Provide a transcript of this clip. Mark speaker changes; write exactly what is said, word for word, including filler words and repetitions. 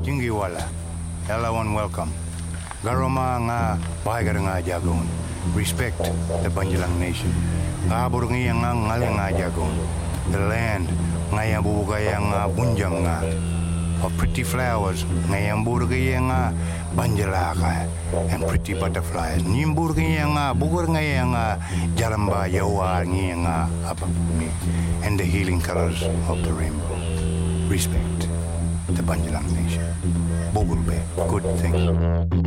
Speaker 1: Jingiwala, everyone welcome. Garoma nga bahagar nga jagon. Respect the Banjalang nation. Abur nga nga ngali nga jagon. The land nga yang bubugay nga bunjam nga. Of pretty flowers nga yang burgay nga banjalaka and pretty butterflies. Nimburgay nga bugur nga nga jalamba yawa nga apa and the healing colors of the rainbow. Respect the Banjalang nation. Bogulbe, good thing.